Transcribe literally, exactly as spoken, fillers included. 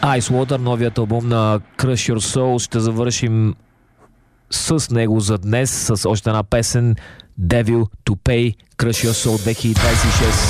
Ice Water, новият албум на Crush Your Soul. Ще завършим с него за днес с още една песен Devil to Pay, Crush Your Soul две хиляди двадесет и шест.